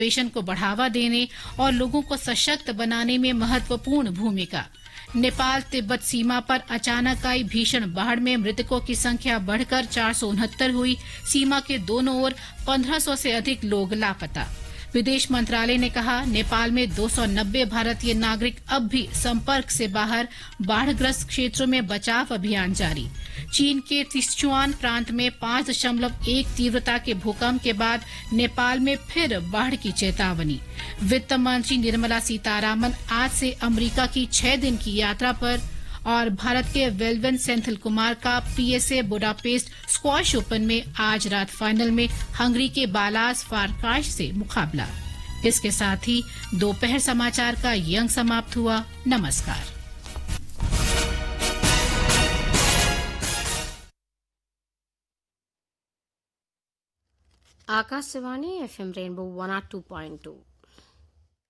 Innovation को बढ़ावा देने और लोगों को सशक्त बनाने में महत्वपूर्ण भूमिका। नेपाल तिब्बत सीमा पर अचानक आई भीषण बाढ़ में मृतकों की संख्या बढ़कर 469 हुई। सीमा के दोनों ओर 1500 से अधिक लोग लापता। विदेश मंत्रालय ने कहा, नेपाल में 290 भारतीय नागरिक अब भी संपर्क से बाहर। बाढ़ग्रस्त क्षेत्रों में बचाव अभियान जारी। चीन के सिचुआन प्रांत में 5.1 तीव्रता के भूकंप के बाद नेपाल में फिर बाढ़ की चेतावनी। वित्त मंत्री निर्मला सीतारामन आज से अमेरिका की 6 दिन की यात्रा पर। और भारत के वेलवन सेंथिल कुमार का पीएसए बुडापेस्ट स्क्वॉश ओपन में आज रात फाइनल में हंगरी के बालास फारकाश से मुकाबला। इसके साथ ही दोपहर समाचार का ये अंक समाप्त हुआ। नमस्कार। Akashvani FM rainbow 102.2